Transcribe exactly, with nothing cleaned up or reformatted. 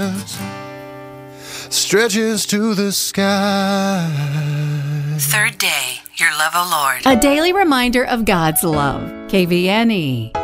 stars stretches to the sky. Third Day, Your Love, O Lord. A daily reminder of God's love. K V N E.